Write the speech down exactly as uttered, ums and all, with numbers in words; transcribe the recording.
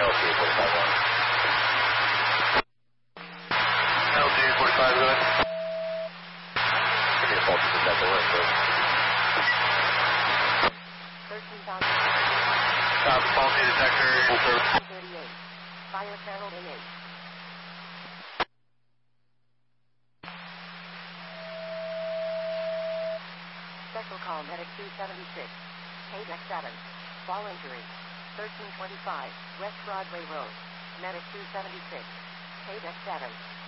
L two forty-five one. L two forty-five, go ahead. Give me a faulty detector, right, sir. thirteen thousand. Stop, faulty detector, full service. thirty-eight. Fire channel A eight. Special call medic two seventy-six. K D E C seven. Fall injury. thirteen twenty-five. West Broadway Road. Medic two seventy-six. K D E C seven.